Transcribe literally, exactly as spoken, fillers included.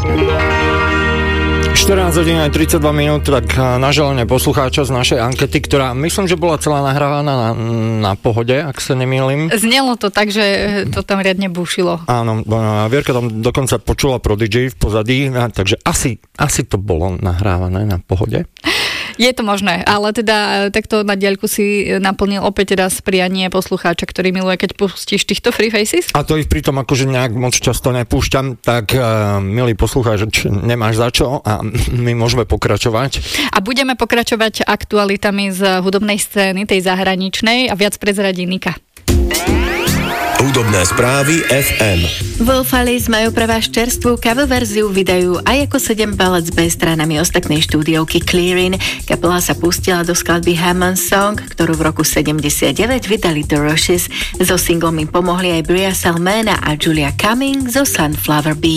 štrnásť hodín a tridsaťdva minút, tak na želanie poslucháča z našej ankety, ktorá myslím, že bola celá nahrávaná na, na Pohode, ak sa nemýlim. Znelo to tak, že to tam riadne bušilo. Áno, Vierka tam dokonca počula Prodigy v pozadí, takže asi, asi to bolo nahrávané na Pohode. Je to možné, ale teda takto na diaľku si naplnil opäť raz prianie poslucháča, ktorý miluje, keď pustíš týchto Free Faces. A to ich pritom akože nejak moc často nepúšťam, tak uh, milý poslucháč, nemáš za čo a my môžeme pokračovať. A budeme pokračovať aktualitami z hudobnej scény, tej zahraničnej, a viac prezradí Nika. Hudobné správy ef em. Wolf Alice majú pre vás čerstvú cover verziu, vydajú aj ako sedem balad s B-stranami ostatnej štúdiovky Clearin. Kapela sa pustila do skladby Hammond Song, ktorú v roku sedemdesiatdeväť vydali The Rushes. So singlom im pomohli aj Bria Salmena a Julia Cumming zo Sunflower Beat.